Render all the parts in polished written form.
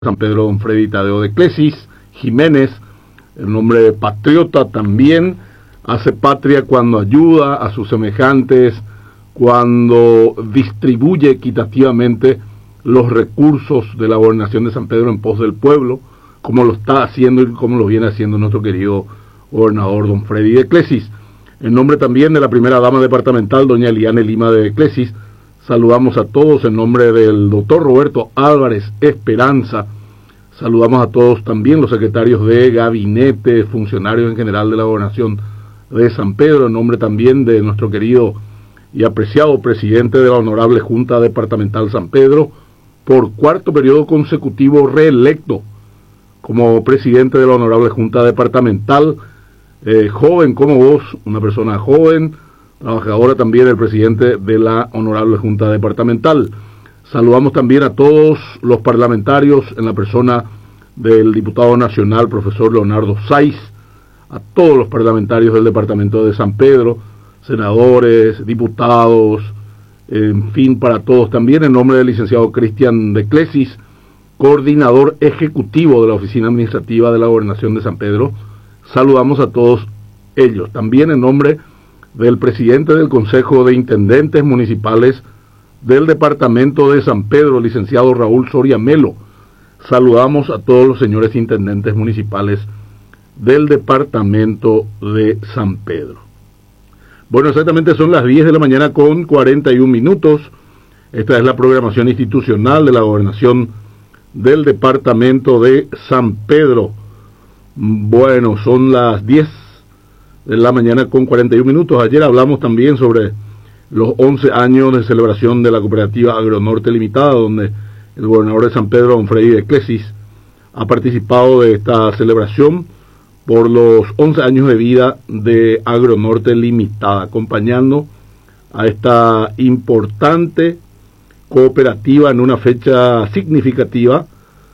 San Pedro, don Freddy Tadeo de Clesis Jiménez, el nombre patriota también, hace patria cuando ayuda a sus semejantes, cuando distribuye equitativamente los recursos de la gobernación de San Pedro en pos del pueblo, como lo está haciendo y como lo viene haciendo nuestro querido gobernador don Freddy de Clesis. En nombre también de la primera dama departamental, doña Eliane Lima de Clesis, saludamos a todos en nombre del doctor Roberto Álvarez Esperanza. Saludamos a todos también los secretarios de gabinete, funcionarios en general de la gobernación de San Pedro, en nombre también de nuestro querido y apreciado presidente de la Honorable Junta Departamental San Pedro, por cuarto periodo consecutivo reelecto como presidente de la Honorable Junta Departamental, joven como vos, una persona joven, trabajadora también, el presidente de la Honorable Junta Departamental. Saludamos también a todos los parlamentarios en la persona del diputado nacional, profesor Leonardo Saiz, a todos los parlamentarios del departamento de San Pedro, senadores, diputados, en fin, para todos también, en nombre del licenciado Cristian de Clesis, coordinador ejecutivo de la Oficina Administrativa de la Gobernación de San Pedro. Saludamos a todos ellos. También en nombre del presidente del Consejo de Intendentes Municipales del Departamento de San Pedro, licenciado Raúl Soria Melo. Saludamos a todos los señores intendentes municipales del Departamento de San Pedro. Bueno, exactamente son las 10 de la mañana con 41 minutos. Esta es la programación institucional de la Gobernación del Departamento de San Pedro. Bueno, son las 10 de la mañana con 41 minutos. Ayer hablamos también sobre los 11 años de celebración de la cooperativa Agronorte Limitada, donde el gobernador de San Pedro, don Freddy de Clesis, ha participado de esta celebración por los 11 años de vida de Agronorte Limitada, acompañando a esta importante cooperativa en una fecha significativa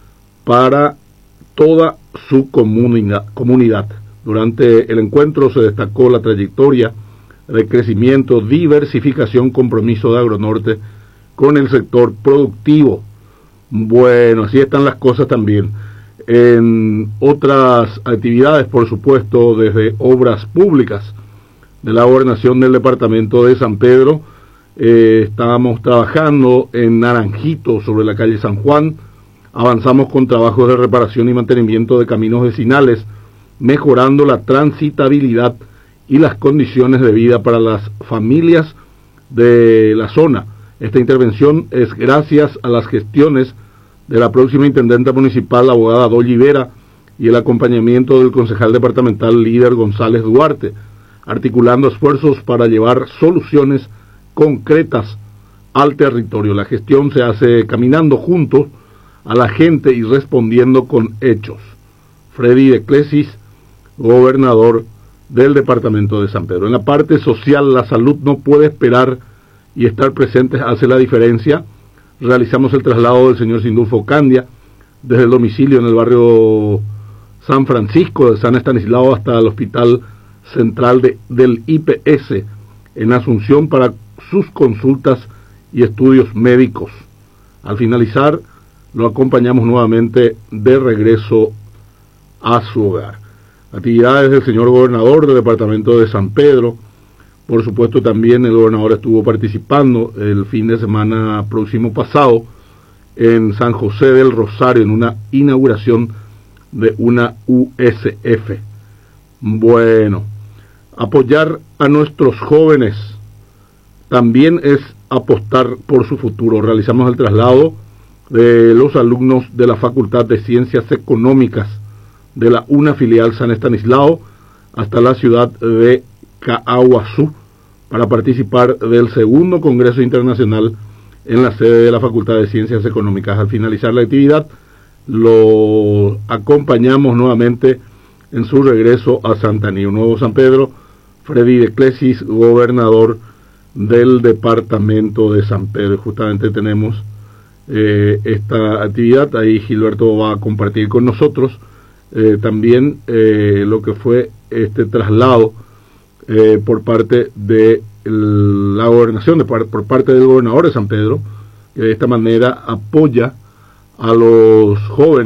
para toda su comunidad. Durante el encuentro se destacó la trayectoria de crecimiento, diversificación, compromiso de Agronorte con el sector productivo. Bueno, así están las cosas también. En otras actividades, por supuesto, desde obras públicas de la gobernación del departamento de San Pedro, estábamos trabajando en Naranjito, sobre la calle San Juan. Avanzamos con trabajos de reparación y mantenimiento de caminos vecinales, mejorando la transitabilidad y las condiciones de vida para las familias de la zona. Esta intervención es gracias a las gestiones de la próxima intendenta municipal, la abogada Dolly Vera, y el acompañamiento del concejal departamental líder González Duarte, articulando esfuerzos para llevar soluciones concretas al territorio. La gestión se hace caminando juntos a la gente y respondiendo con hechos. Freddy de Clesis, gobernador del departamento de San Pedro. En la parte social, la salud no puede esperar y estar presente hace la diferencia. Realizamos el traslado del señor Sindulfo Candia desde el domicilio en el barrio San Francisco de San Estanislao hasta el hospital central del IPS en Asunción para sus consultas y estudios médicos. Al finalizar, lo acompañamos nuevamente de regreso a su hogar. Actividades del señor gobernador del departamento de San Pedro. Por supuesto, también el gobernador estuvo participando el fin de semana próximo pasado en San José del Rosario en una inauguración de una USF. Bueno, apoyar a nuestros jóvenes también es apostar por su futuro. Realizamos el traslado de los alumnos de la Facultad de Ciencias Económicas de la UNA filial San Estanislao hasta la ciudad de Caaguazú para participar del segundo Congreso Internacional en la sede de la Facultad de Ciencias Económicas. Al finalizar la actividad, lo acompañamos nuevamente en su regreso a Santaní, Nuevo San Pedro. Freddy de Clesis, gobernador del departamento de San Pedro. Justamente tenemos esta actividad, ahí Gilberto va a compartir con nosotros también lo que fue este traslado por parte de la gobernación, por parte del gobernador de San Pedro, que de esta manera apoya a los jóvenes